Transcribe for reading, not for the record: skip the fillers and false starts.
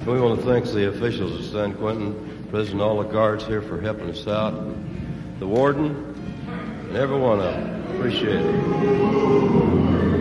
We want to thank the officials of San Quentin, President, all the guards here for helping us out, the warden, and every one of them. Appreciate it.